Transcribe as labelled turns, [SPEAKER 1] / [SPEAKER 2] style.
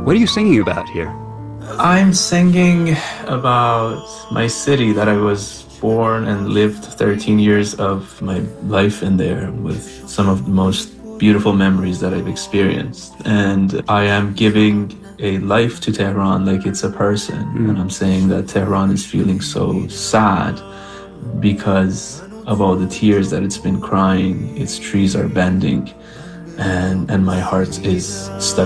[SPEAKER 1] What are you singing about here?
[SPEAKER 2] I'm singing about my city that I was born and lived 13 years of my life in there, with some of the most beautiful memories that I've experienced. And I am giving a life to Tehran like it's a person. And I'm saying that Tehran is feeling so sad because of all the tears that it's been crying. Its trees are bending, and my heart is stuck